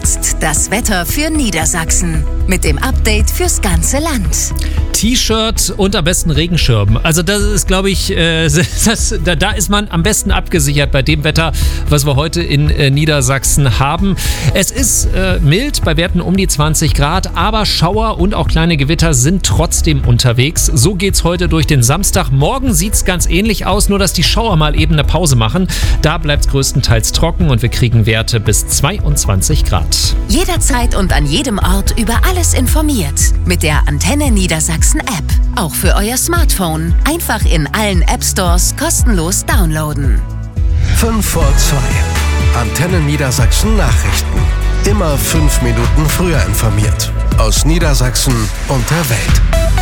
Jetzt das Wetter für Niedersachsen. Mit dem Update fürs ganze Land. T-Shirt und am besten Regenschirm. Also das ist, glaube ich, da ist man am besten abgesichert bei dem Wetter, was wir heute in Niedersachsen haben. Es ist mild, bei Werten um die 20 Grad, aber Schauer und auch kleine Gewitter sind trotzdem unterwegs. So geht's heute durch den Samstag. Morgen sieht's ganz ähnlich aus, nur dass die Schauer mal eben eine Pause machen. Da bleibt's größtenteils trocken und wir kriegen Werte bis 22 Grad. Jederzeit und an jedem Ort über alles informiert. Mit der Antenne Niedersachsen App. Auch für euer Smartphone. Einfach in allen App-Stores kostenlos downloaden. 5 vor 2. Antenne Niedersachsen Nachrichten. Immer 5 Minuten früher informiert. Aus Niedersachsen und der Welt.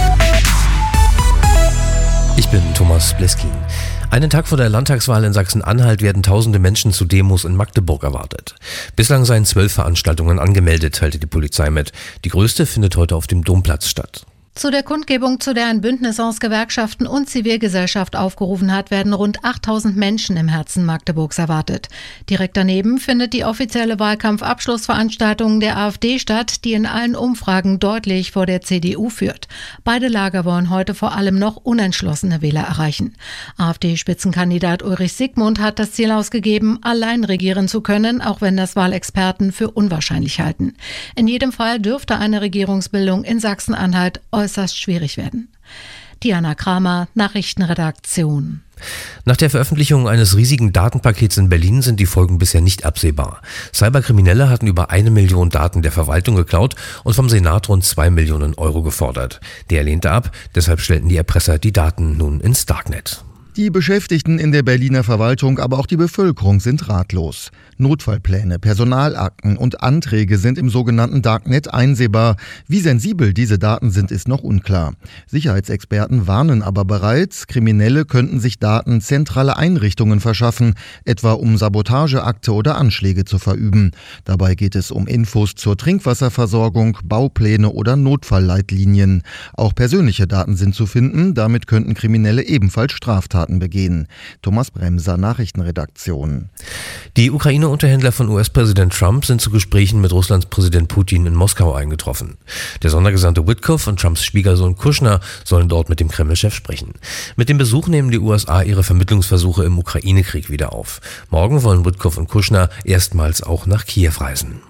Ich bin Thomas Bleskin. Einen Tag vor der Landtagswahl in Sachsen-Anhalt werden tausende Menschen zu Demos in Magdeburg erwartet. Bislang seien 12 Veranstaltungen angemeldet, teilte die Polizei mit. Die größte findet heute auf dem Domplatz statt. Zu der Kundgebung, zu der ein Bündnis aus Gewerkschaften und Zivilgesellschaft aufgerufen hat, werden rund 8000 Menschen im Herzen Magdeburgs erwartet. Direkt daneben findet die offizielle Wahlkampfabschlussveranstaltung der AfD statt, die in allen Umfragen deutlich vor der CDU führt. Beide Lager wollen heute vor allem noch unentschlossene Wähler erreichen. AfD-Spitzenkandidat Ulrich Siegmund hat das Ziel ausgegeben, allein regieren zu können, auch wenn das Wahlexperten für unwahrscheinlich halten. In jedem Fall dürfte eine Regierungsbildung in Sachsen-Anhalt äußerst schwierig werden. Diana Kramer, Nachrichtenredaktion. Nach der Veröffentlichung eines riesigen Datenpakets in Berlin sind die Folgen bisher nicht absehbar. Cyberkriminelle hatten über 1 Million Daten der Verwaltung geklaut und vom Senat rund 2 Millionen Euro gefordert. Der lehnte ab, deshalb stellten die Erpresser die Daten nun ins Darknet. Die Beschäftigten in der Berliner Verwaltung, aber auch die Bevölkerung sind ratlos. Notfallpläne, Personalakten und Anträge sind im sogenannten Darknet einsehbar. Wie sensibel diese Daten sind, ist noch unklar. Sicherheitsexperten warnen aber bereits, Kriminelle könnten sich Daten zentraler Einrichtungen verschaffen, etwa um Sabotageakte oder Anschläge zu verüben. Dabei geht es um Infos zur Trinkwasserversorgung, Baupläne oder Notfallleitlinien. Auch persönliche Daten sind zu finden, damit könnten Kriminelle ebenfalls Straftaten begehen. Thomas Bremser, Nachrichtenredaktion. Die Ukraine-Unterhändler von US-Präsident Trump sind zu Gesprächen mit Russlands Präsident Putin in Moskau eingetroffen. Der Sondergesandte Witkoff und Trumps Schwiegersohn Kushner sollen dort mit dem Kreml-Chef sprechen. Mit dem Besuch nehmen die USA ihre Vermittlungsversuche im Ukraine-Krieg wieder auf. Morgen wollen Witkoff und Kushner erstmals auch nach Kiew reisen.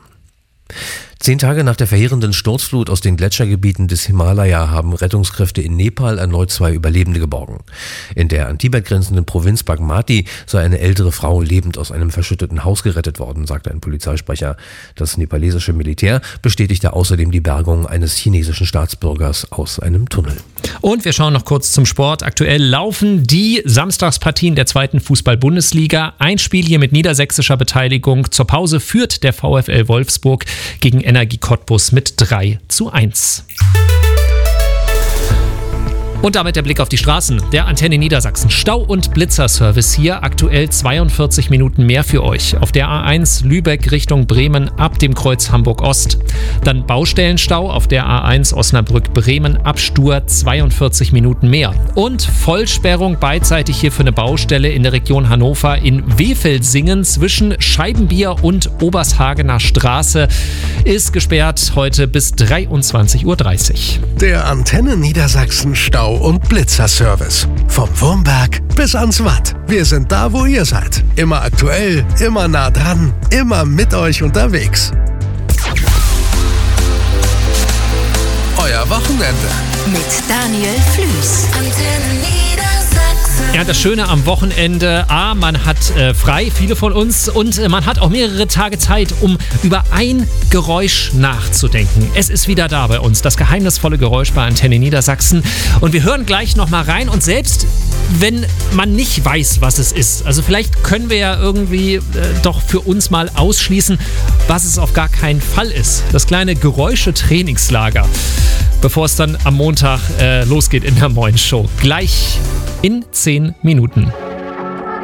10 Tage nach der verheerenden Sturzflut aus den Gletschergebieten des Himalaya haben Rettungskräfte in Nepal erneut 2 Überlebende geborgen. In der an Tibet grenzenden Provinz Bagmati sei eine ältere Frau lebend aus einem verschütteten Haus gerettet worden, sagte ein Polizeisprecher. Das nepalesische Militär bestätigte außerdem die Bergung eines chinesischen Staatsbürgers aus einem Tunnel. Und wir schauen noch kurz zum Sport. Aktuell laufen die Samstagspartien der 2. Fußball-Bundesliga. Ein Spiel hier mit niedersächsischer Beteiligung. Zur Pause führt der VfL Wolfsburg gegen Energie Cottbus mit 3:1. Und damit der Blick auf die Straßen der Antenne Niedersachsen. Stau- und Blitzerservice hier, aktuell 42 Minuten mehr für euch. Auf der A1 Lübeck Richtung Bremen ab dem Kreuz Hamburg-Ost. Dann Baustellenstau auf der A1 Osnabrück-Bremen ab Stur 42 Minuten mehr. Und Vollsperrung beidseitig hier für eine Baustelle in der Region Hannover in Wefelsingen zwischen Scheibenbier und Obershagener Straße ist gesperrt heute bis 23:30 Uhr. Der Antenne Niedersachsen Stau- und Blitzerservice. Vom Wurmberg bis ans Watt. Wir sind da, wo ihr seid. Immer aktuell, immer nah dran, immer mit euch unterwegs. Euer Wochenende. Mit Daniel Flüß. Antenne Niedersachsen. Ja, das Schöne am Wochenende, man hat frei, viele von uns, und man hat auch mehrere Tage Zeit, um über ein Geräusch nachzudenken. Es ist wieder da bei uns, das geheimnisvolle Geräusch bei Antenne Niedersachsen. Und wir hören gleich nochmal rein, und selbst wenn man nicht weiß, was es ist, also vielleicht können wir ja irgendwie doch für uns mal ausschließen, was es auf gar keinen Fall ist. Das kleine Geräusche-Trainingslager, bevor es dann am Montag losgeht in der Moin Show. Gleich in 10 Minuten.